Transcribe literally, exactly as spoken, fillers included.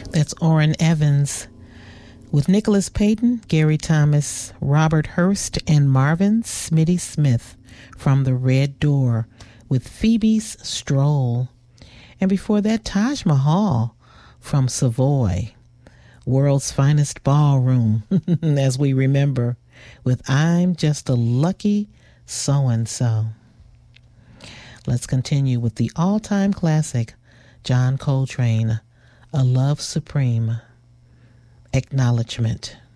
That's Orrin Evans with Nicholas Payton, Gary Thomas, Robert Hurst, and Marvin Smitty Smith from The Red Door with Phoebe's Stroll. And before that, Taj Mahal from Savoy, World's Finest Ballroom, as we remember, with I'm Just a Lucky So-and-So. Let's continue with the all-time classic, John Coltrane, A Love Supreme, Acknowledgement.